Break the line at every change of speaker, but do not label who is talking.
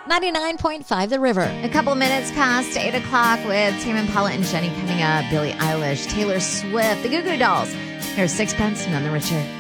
99.5 The River.
A couple minutes past 8 o'clock with Tame Impala and Jenny coming up. Billie Eilish, Taylor Swift, the Goo Goo Dolls. Here's Sixpence, None the Richer.